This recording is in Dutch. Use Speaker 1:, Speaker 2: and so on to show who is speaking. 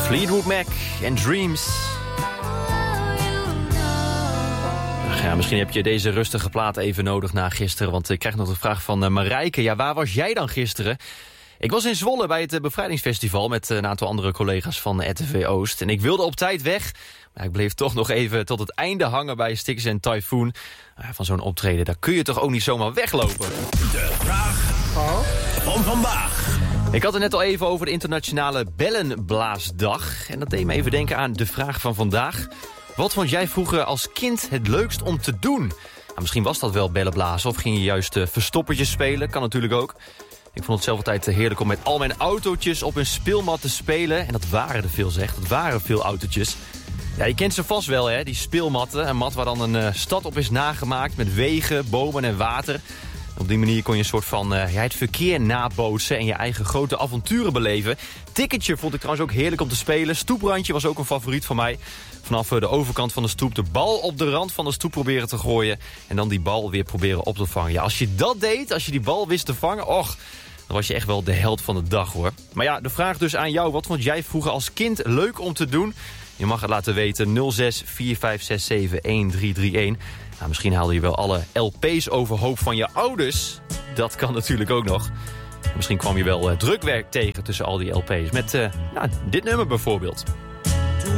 Speaker 1: Fleetwood Mac en Dreams. Ja, misschien heb je deze rustige plaat even nodig na gisteren. Want ik krijg nog de vraag van Marijke. Ja, waar was jij dan gisteren? Ik was in Zwolle bij het Bevrijdingsfestival met een aantal andere collega's van RTV Oost. En ik wilde op tijd weg, maar ik bleef toch nog even tot het einde hangen bij Styx en Typhoon. Van zo'n optreden, daar kun je toch ook niet zomaar weglopen?
Speaker 2: De vraag van vandaag.
Speaker 1: Ik had het net al even over de internationale bellenblaasdag. En dat deed me even denken aan de vraag van vandaag. Wat vond jij vroeger als kind het leukst om te doen? Nou, misschien was dat wel bellenblazen of ging je juist verstoppertjes spelen. Kan natuurlijk ook. Ik vond het zelf altijd heerlijk om met al mijn autootjes op een speelmat te spelen. En dat waren er veel, zeg. Dat waren veel autootjes. Ja, je kent ze vast wel, hè, die speelmatten. Een mat waar dan een stad op is nagemaakt met wegen, bomen en water. Op die manier kon je een soort van het verkeer nabootsen en je eigen grote avonturen beleven. Ticketje vond ik trouwens ook heerlijk om te spelen. Stoeprandje was ook een favoriet van mij. Vanaf de overkant van de stoep de bal op de rand van de stoep proberen te gooien. En dan die bal weer proberen op te vangen. Ja, als je dat deed, als je die bal wist te vangen, och, dan was je echt wel de held van de dag, hoor. Maar ja, de vraag dus aan jou. Wat vond jij vroeger als kind leuk om te doen? Je mag het laten weten. 06 4567 1331. Nou, misschien haalde je wel alle LP's overhoop van je ouders. Dat kan natuurlijk ook nog. Misschien kwam je wel drukwerk tegen tussen al die LP's. Met dit nummer bijvoorbeeld.